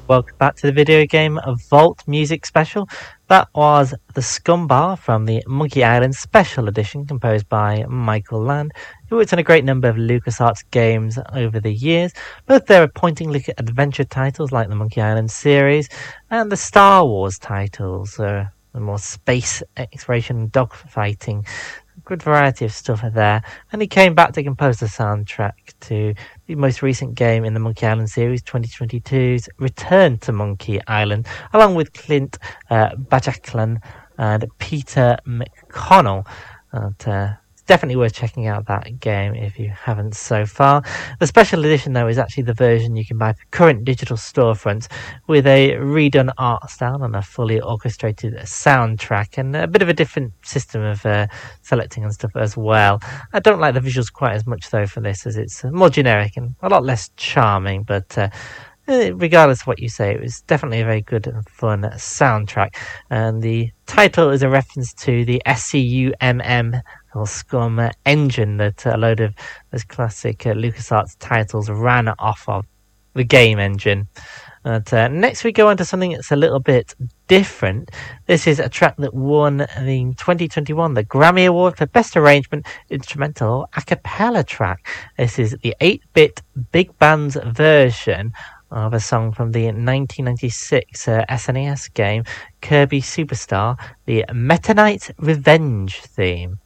Welcome back to the video game Vault Music Special. That was the Scumbar from the Monkey Island Special Edition, composed by Michael Land, who worked on a great number of LucasArts games over the years. Both their pointing-look adventure titles like the Monkey Island series and the Star Wars titles, the more space exploration and dogfighting. Good variety of stuff there. And he came back to compose the soundtrack to the most recent game in the Monkey Island series, 2022's Return to Monkey Island, along with Clint Bajaclan and Peter McConnell. And, definitely worth checking out that game if you haven't so far. The special edition, though, is actually the version you can buy for current digital storefronts with a redone art style and a fully orchestrated soundtrack and a bit of a different system of selecting and stuff as well. I don't like the visuals quite as much, though, for this, as it's more generic and a lot less charming, but regardless of what you say, it was definitely a very good and fun soundtrack. And the title is a reference to the SCUMM or Scum engine that a load of those classic LucasArts titles ran off of, the game engine. And next we go on to something that's a little bit different. This is a track that won the 2021 the Grammy Award for Best Arrangement, Instrumental or A Cappella track. This is the 8-bit big band's version of a song from the 1996 SNES game Kirby Superstar, the Meta Knight Revenge theme.